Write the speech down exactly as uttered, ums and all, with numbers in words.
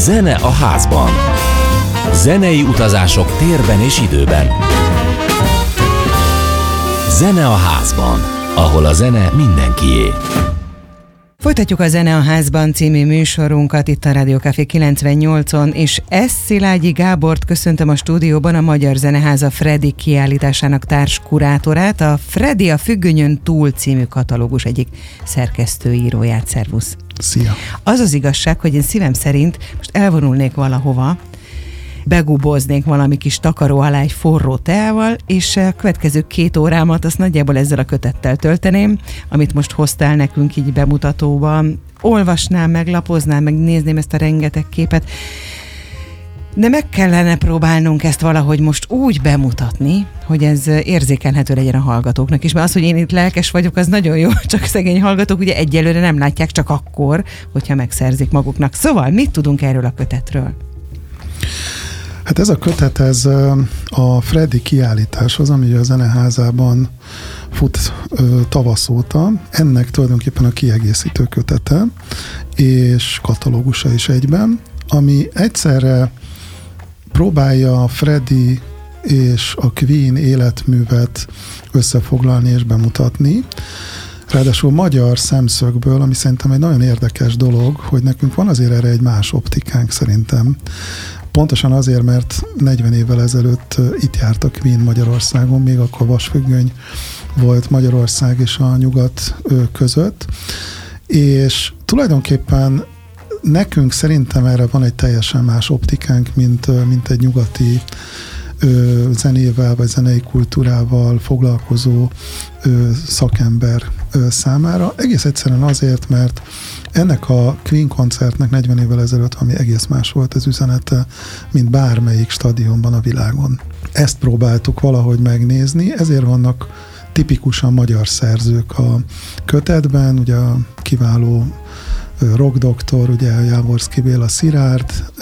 Zene a házban. Zenei utazások térben és időben. Zene a házban, ahol a zene mindenkié. Folytatjuk a Zene a házban című műsorunkat itt a Rádió Café kilencvennyolcon, és S. Szilágyi Gábort köszöntöm a stúdióban, a Magyar Zeneháza Freddy kiállításának társkurátorát, a Freddy a Függönyön túl című katalógus egyik szerkesztőíróját. Szervusz! Szia! Az az igazság, hogy én szívem szerint most elvonulnék valahova, beguboznék valami kis takaró alá egy forró teával, és a következő két órámat azt nagyjából ezzel a kötettel tölteném, amit most hoztál nekünk így bemutatóban. Olvasnám, meg lapoznám, meg nézném ezt a rengeteg képet, de meg kellene próbálnunk ezt valahogy most úgy bemutatni, hogy ez érzékelhető legyen a hallgatóknak is, mert az, hogy én itt lelkes vagyok, az nagyon jó, csak szegény hallgatók ugye egyelőre nem látják, csak akkor, hogyha megszerzik maguknak. Szóval mit tudunk erről a kötetről? Hát ez a kötet, ez a Freddy kiállításhoz, ami a Zeneházában fut tavasz óta. Ennek tulajdonképpen a kiegészítő kötete, és katalógusa is egyben, ami egyszerre próbálja a Freddy és a Queen életművet összefoglalni és bemutatni. Ráadásul magyar szemszögből, ami szerintem egy nagyon érdekes dolog, hogy nekünk van azért erre egy más optikánk szerintem. Pontosan azért, mert negyven évvel ezelőtt itt járt a Queen Magyarországon, még akkor vasfüggöny volt Magyarország és a nyugat között, és tulajdonképpen nekünk szerintem erre van egy teljesen más optikánk, mint, mint egy nyugati ö, zenével vagy zenei kultúrával foglalkozó ö, szakember ö, számára. Egész egyszerűen azért, mert ennek a Queen koncertnek negyven évvel ezelőtt ami egész más volt az üzenete, mint bármelyik stadionban a világon. Ezt próbáltuk valahogy megnézni, ezért vannak tipikusan magyar szerzők a kötetben, ugye a kiváló rockdoktor, ugye Jávorszky Béla Szirárd,